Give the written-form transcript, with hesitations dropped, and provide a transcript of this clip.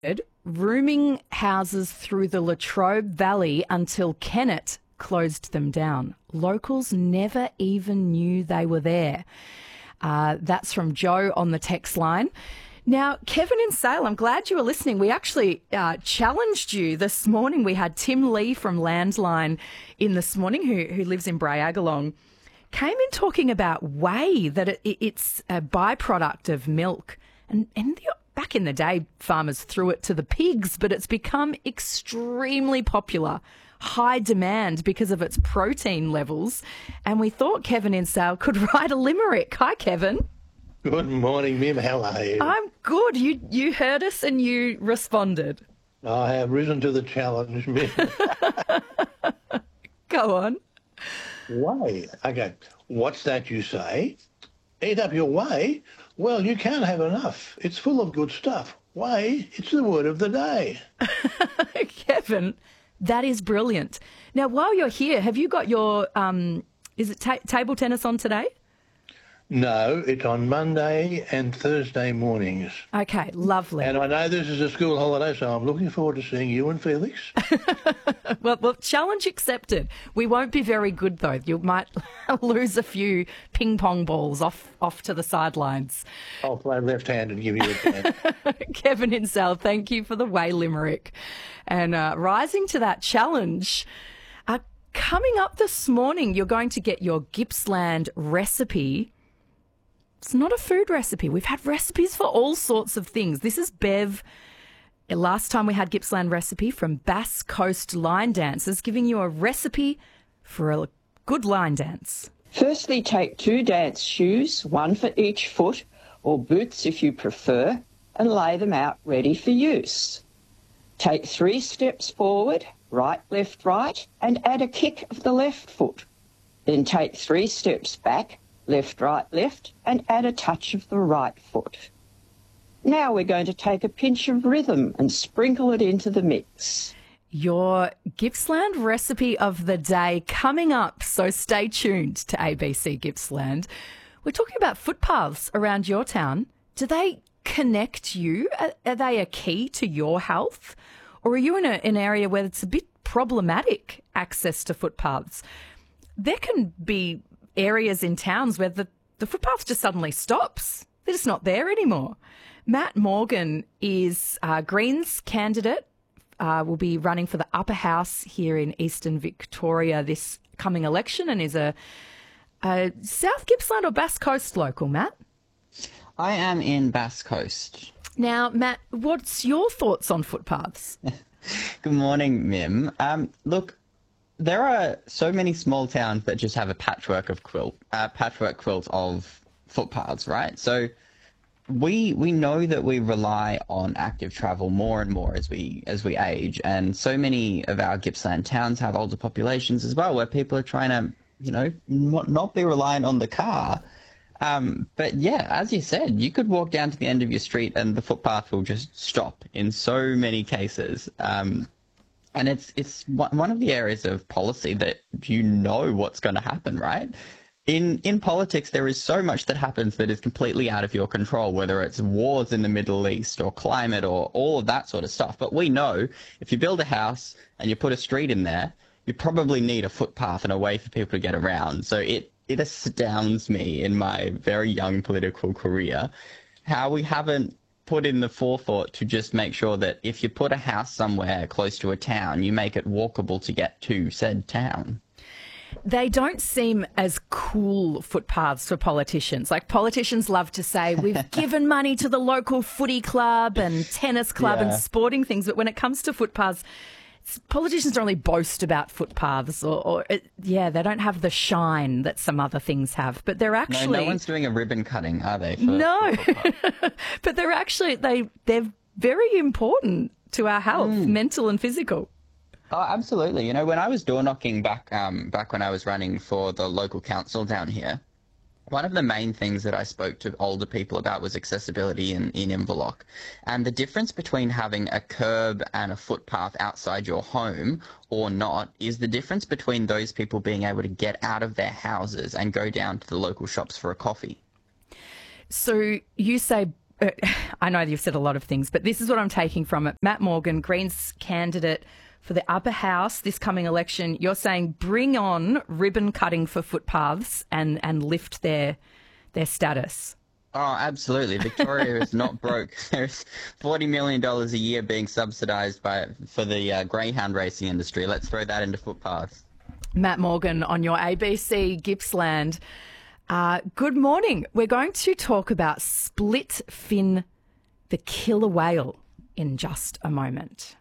rooming houses through the Latrobe Valley until Kennett closed them down. Locals never even knew they were there. That's from Joe on the text line. Now, Kevin in Sale, I'm glad you were listening. We actually challenged you this morning. We had Tim Lee from Landline in this morning, who lives in Brayagalong, came in talking about whey, that it's a byproduct of milk. And back in the day, farmers threw it to the pigs, but it's become extremely popular, high demand because of its protein levels. And we thought Kevin in Sale could write a limerick. Hi, Kevin. Good morning, Mim. How are you? I'm good. You heard us and you responded. I have risen to the challenge, Mim. Go on. Whey. Okay. What's that you say? Eat up your whey? Well, you can't have enough. It's full of good stuff. Whey, it's the word of the day. Kevin, that is brilliant. Now, while you're here, have you got your, is it table tennis on today? No, it's on Monday and Thursday mornings. Okay, lovely. And I know this is a school holiday, so I'm looking forward to seeing you and Felix. Well, challenge accepted. We won't be very good, though. You might lose a few ping pong balls off to the sidelines. I'll play left-hand and give you a chance. Kevin in Sale, thank you for the whey limerick. And rising to that challenge, coming up this morning, you're going to get your Gippsland recipe. It's not a food recipe. We've had recipes for all sorts of things. This is Bev. Last time we had Gippsland recipe from Bass Coast Line Dancers, giving you a recipe for a good line dance. Firstly, take 2 dance shoes, 1 for each foot, or boots if you prefer, and lay them out ready for use. Take 3 steps forward, right, right, and add a kick of the left foot. Then take 3 steps back, left, and add a touch of the right foot. Now we're going to take a pinch of rhythm and sprinkle it into the mix. Your Gippsland recipe of the day coming up, so stay tuned to ABC Gippsland. We're talking about footpaths around your town. Do they connect you? Are they a key to your health? Or are you in an area where it's a bit problematic access to footpaths? There can be areas in towns where the footpath just suddenly stops. They're just not there anymore. Matt Morgan is Greens candidate, will be running for the upper house here in Eastern Victoria this coming election, and is a South Gippsland or Bass Coast local, Matt? I am in Bass Coast. Now, Matt, what's your thoughts on footpaths? Good morning, Mim. Look, there are so many small towns that just have a patchwork quilt of footpaths, right? So we know that we rely on active travel more and more as we age, and so many of our Gippsland towns have older populations as well, where people are trying to, not be reliant on the car. But yeah, as you said, you could walk down to the end of your street and the footpath will just stop in so many cases. And it's one of the areas of policy that what's going to happen, right? In politics, there is so much that happens that is completely out of your control, whether it's wars in the Middle East or climate or all of that sort of stuff. But we know if you build a house and you put a street in there, you probably need a footpath and a way for people to get around. So it astounds me in my very young political career how we haven't put in the forethought to just make sure that if you put a house somewhere close to a town, you make it walkable to get to said town. They don't seem as cool footpaths for politicians. Like, politicians love to say, we've given money to the local footy club and tennis club and sporting things. But when it comes to footpaths, politicians don't really boast about footpaths they don't have the shine that some other things have. But they're actually... No one's doing a ribbon cutting, are they? No. But they're actually... They're very important to our health, mental and physical. Oh, absolutely. When I was door knocking back when I was running for the local council down here, one of the main things that I spoke to older people about was accessibility in Inverloch. And the difference between having a curb and a footpath outside your home or not is the difference between those people being able to get out of their houses and go down to the local shops for a coffee. So you say I know you've said a lot of things, but this is what I'm taking from it. Matt Morgan, Greens candidate for the upper house this coming election. You're saying bring on ribbon cutting for footpaths and lift their status. Oh, absolutely. Victoria is not broke. There's $40 million a year being subsidised for the greyhound racing industry. Let's throw that into footpaths. Matt Morgan on your ABC Gippsland. Good morning. We're going to talk about split fin, the killer whale, in just a moment.